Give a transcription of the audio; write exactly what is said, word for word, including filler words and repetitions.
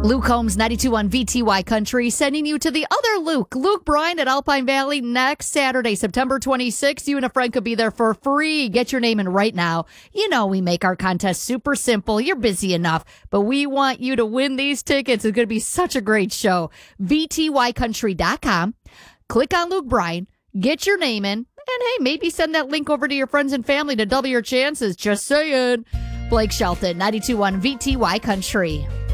Luke Holmes, ninety-two point one V T Y Country, sending you to the other Luke, Luke Bryan at Alpine Valley next Saturday, September twenty-sixth. You and a friend could be there for free. Get your name in right now. You know we make our contest super simple. You're busy enough, but we want you to win these tickets. It's going to be such a great show. V T Y country dot com. Click on Luke Bryan. Get your name in. And hey, maybe send that link over to your friends and family to double your chances. Just saying. Blake Shelton, ninety-two point one V T Y Country.